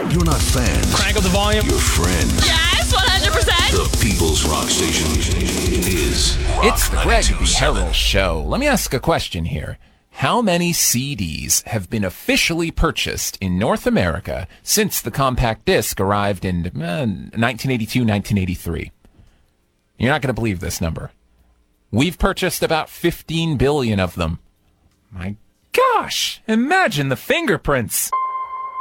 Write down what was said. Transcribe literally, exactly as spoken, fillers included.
You're not fans. Crank up the volume. You're friends. Yes, one hundred percent. The People's Rock Station is Rock It's the Greg B. ninety-two point seven. Harrell Show. Let me ask a question here. How many C Ds have been officially purchased in North America since the compact disc arrived in uh, nineteen eighty-two, nineteen eighty-three? You're not going to believe this number. We've purchased about fifteen billion of them. My gosh, imagine the fingerprints.